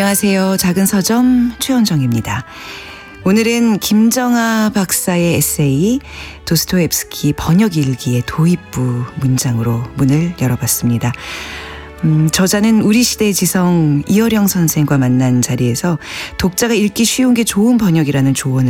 안녕하세요. 작은 서점 최원정입니다. 오늘은 김정아 박사의 에세이 도스토옙스키 번역 일기의 도입부 문장으로 문을 열어봤습니다. 저자는 우리 시대의 지성 이어령 선생과 만난 자리에서 독자가 읽기 쉬운 게 좋은 번역이라는 조언을